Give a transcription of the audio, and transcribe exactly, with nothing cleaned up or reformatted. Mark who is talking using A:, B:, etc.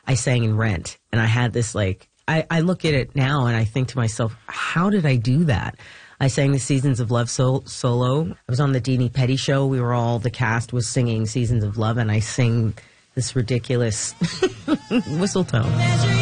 A: I sang in Rent, and I had this like, I, I look at it now and I think to myself, how did I do that? I sang the Seasons of Love sol- solo. I was on the Deanie Petty show. We were all, the cast was singing Seasons of Love, and I sing this ridiculous whistle tone.